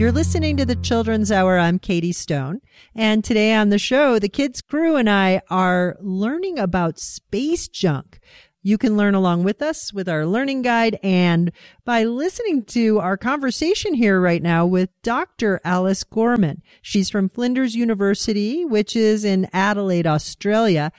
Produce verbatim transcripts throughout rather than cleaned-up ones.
You're listening to the Children's Hour. I'm Katie Stone. And today on the show, the kids' crew and I are learning about space junk. You can learn along with us with our learning guide and by listening to our conversation here right now with Doctor Alice Gorman. She's from Flinders University, which is in Adelaide, Australia,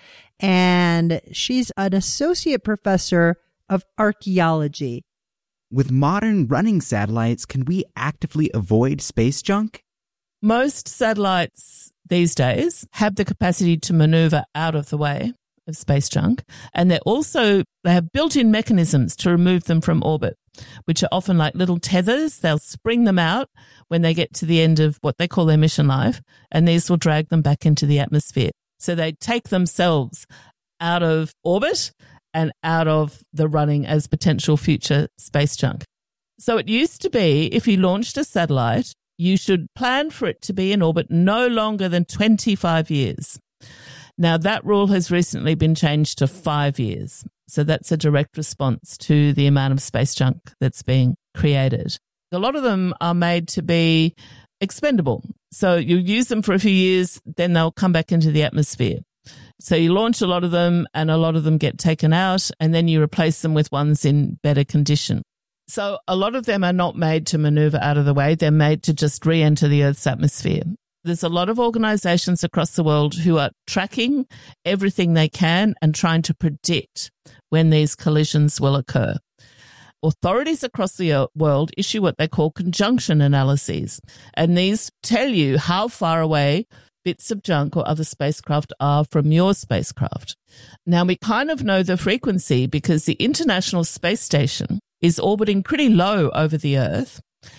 and she's an associate professor of archaeology. With modern running satellites, can we actively avoid space junk? Most satellites these days have the capacity to maneuver out of the way of space junk, and they're also they have built-in mechanisms to remove them from orbit, which are often like little tethers. They'll spring them out when they get to the end of what they call their mission life, and these will drag them back into the atmosphere. So they take themselves out of orbit and out of the running as potential future space junk. So it used to be if you launched a satellite, you should plan for it to be in orbit no longer than twenty-five years. Now, that rule has recently been changed to five years. So that's a direct response to the amount of space junk that's being created. A lot of them are made to be expendable. So you use them for a few years, then they'll come back into the atmosphere. So you launch a lot of them and a lot of them get taken out, and then you replace them with ones in better condition. So a lot of them are not made to maneuver out of the way. They're made to just re-enter the Earth's atmosphere. There's a lot of organizations across the world who are tracking everything they can and trying to predict when these collisions will occur. Authorities across the world issue what they call conjunction analyses, and these tell you how far away bits of junk or other spacecraft are from your spacecraft. Now, we kind of know the frequency because the International Space Station is orbiting pretty low over the Earth.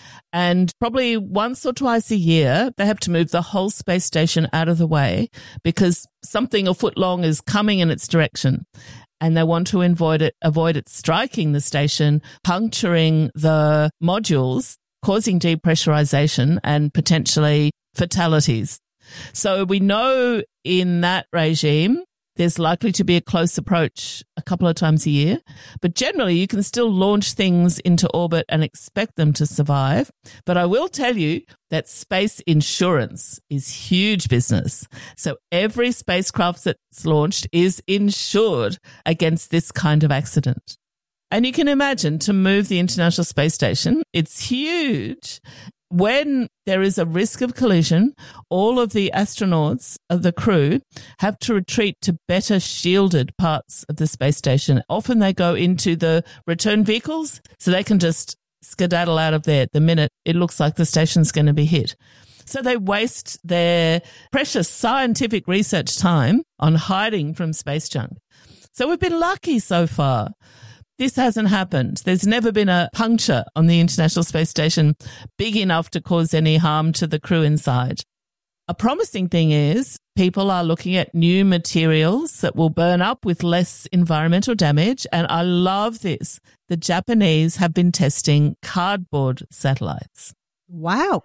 And probably once or twice a year, they have to move the whole space station out of the way because something a foot long is coming in its direction. And they want to avoid it, avoid it striking the station, puncturing the modules, causing depressurization and potentially fatalities. So we know in that regime, there's likely to be a close approach a couple of times a year, but generally you can still launch things into orbit and expect them to survive. But I will tell you that space insurance is huge business. So every spacecraft that's launched is insured against this kind of accident. And you can imagine to move the International Space Station, it's huge. When there is a risk of collision, all of the astronauts of the crew have to retreat to better shielded parts of the space station. Often they go into the return vehicles so they can just skedaddle out of there the minute it looks like the station's going to be hit. So they waste their precious scientific research time on hiding from space junk. So we've been lucky so far. This hasn't happened. There's never been a puncture on the International Space Station big enough to cause any harm to the crew inside. A promising thing is people are looking at new materials that will burn up with less environmental damage. And I love this. The Japanese have been testing cardboard satellites. Wow.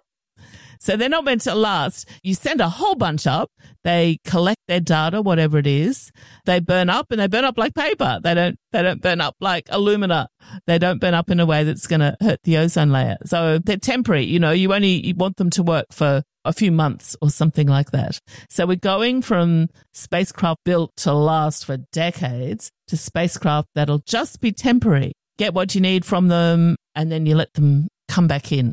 So they're not meant to last. You send a whole bunch up. They collect their data, whatever it is. They burn up and they burn up like paper. They don't, they don't burn up like alumina. They don't burn up in a way that's going to hurt the ozone layer. So they're temporary. You know, you only you want them to work for a few months or something like that. So we're going from spacecraft built to last for decades to spacecraft that'll just be temporary. Get what you need from them and then you let them come back in.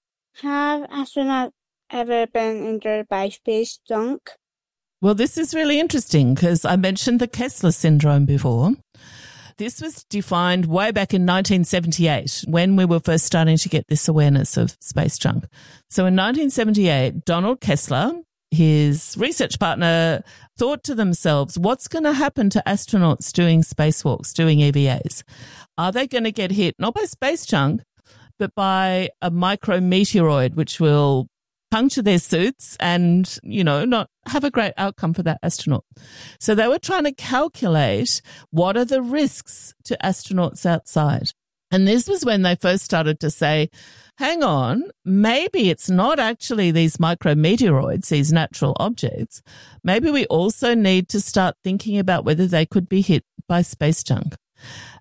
Have astronauts ever been injured by space junk? Well, this is really interesting because I mentioned the Kessler syndrome before. This was defined way back in nineteen seventy-eight when we were first starting to get this awareness of space junk. So in nineteen seventy-eight, Donald Kessler, his research partner, thought to themselves, what's going to happen to astronauts doing spacewalks, doing E V As? Are they going to get hit not by space junk, but by a micrometeoroid, which will puncture their suits and, you know, not have a great outcome for that astronaut. So they were trying to calculate what are the risks to astronauts outside. And this was when they first started to say, hang on, maybe it's not actually these micrometeoroids, these natural objects. Maybe we also need to start thinking about whether they could be hit by space junk.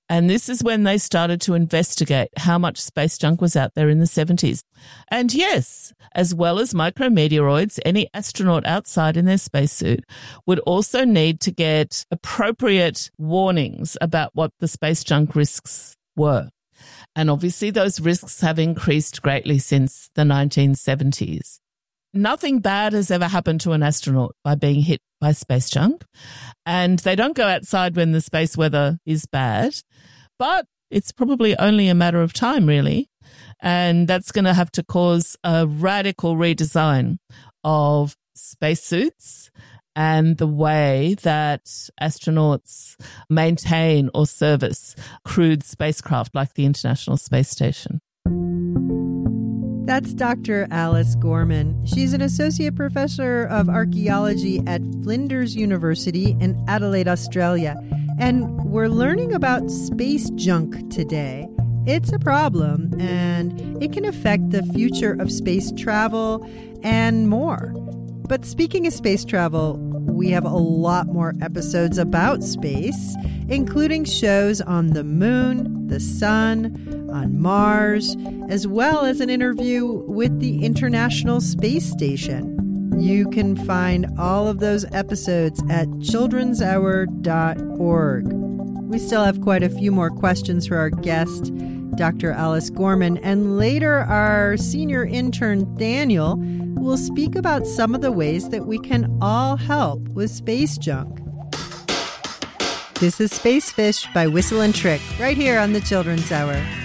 And this is when they started to investigate how much space junk was out there in the seventies. And yes, as well as micrometeoroids, any astronaut outside in their spacesuit would also need to get appropriate warnings about what the space junk risks were. And obviously those risks have increased greatly since the nineteen seventies. Nothing bad has ever happened to an astronaut by being hit by space junk, and they don't go outside when the space weather is bad, but it's probably only a matter of time, really, and that's going to have to cause a radical redesign of spacesuits and the way that astronauts maintain or service crewed spacecraft like the International Space Station. That's Doctor Alice Gorman. She's an associate professor of archaeology at Flinders University in Adelaide, Australia. And we're learning about space junk today. It's a problem, and it can affect the future of space travel and more. But speaking of space travel, we have a lot more episodes about space, including shows on the moon, the sun, on Mars, as well as an interview with the International Space Station. You can find all of those episodes at children's hour dot org. We still have quite a few more questions for our guest, Doctor Alice Gorman, and later our senior intern, Daniel, will speak about some of the ways that we can all help with space junk. This is Space Fish by Whistle and Trick, right here on the Children's Hour.